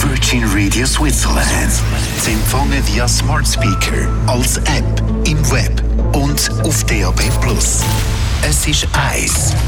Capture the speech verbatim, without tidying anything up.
Virgin Radio Switzerland. Sie empfangen via Smart Speaker, als App, im Web und auf D A B plus. Es ist eins